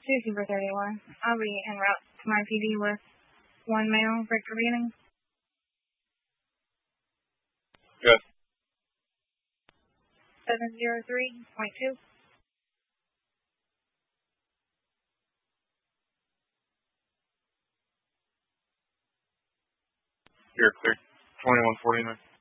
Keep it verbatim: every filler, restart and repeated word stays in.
two Super thirty-one. I'll be en route to my P D with one male, Victor Beaning. Good. seven zero three point two. You're clear. twenty-one forty-nine.